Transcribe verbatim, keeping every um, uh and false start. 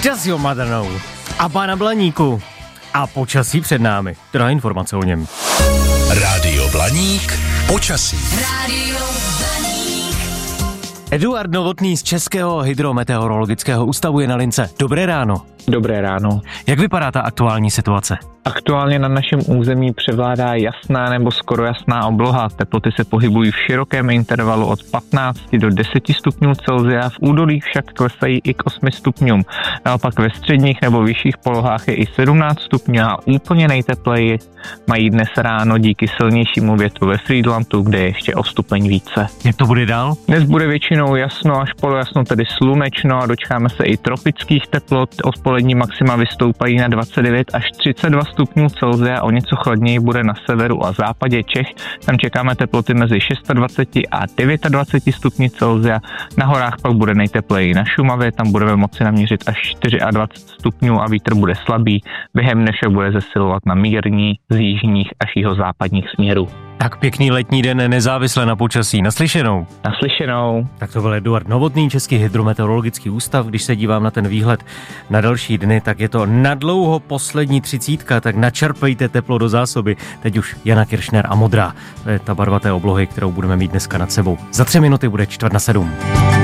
Počasí o Madrnou a pána Blaníku a počasí před námi, teda informace o něm. Rádio Blaník, počasí. Rádio Blaník. Eduard Novotný z Českého hydrometeorologického ústavu je na lince. Dobré ráno. Dobré ráno. Jak vypadá ta aktuální situace? Aktuálně na našem území převládá jasná nebo skoro jasná obloha. Teploty se pohybují v širokém intervalu od patnácti do deseti stupňů Celsia, v údolích však klesají i k osmi stupňům. Naopak ve středních nebo vyšších polohách je i sedmnáct stupňů a úplně nejtepleji mají dnes ráno díky silnějšímu větru ve Frýdlantu, kde je ještě o stupeň více. Jak to bude dál? Dnes bude většinou jasno až polojasno, tedy slunečno, a dočkáme se i tropických teplot. Odpolední maxima vystoupají na dvacet devět až třicet dva stupňů Celsia, o něco chladněji bude na severu a západě Čech. Tam čekáme teploty mezi dvacet šest a dvacet devět stupňů Celsia. Na horách pak bude nejtepleji na Šumavě, tam budeme moci naměřit až dvacet čtyři stupňů a vítr bude slabý. Během dne však bude zesilovat na mírný z jižních až jihozápadních směrů. Tak pěkný letní den nezávisle na počasí. Naslyšenou. Naslyšenou. Tak to byl Eduard Novotný, Český hydrometeorologický ústav. Když se dívám na ten výhled na další dny, tak je to nadlouho poslední třicítka, tak načerpejte teplo do zásoby. Teď už Jana Kiršner a modrá. To je ta barva té oblohy, kterou budeme mít dneska nad sebou. Za tři minuty bude čtvrt na sedm.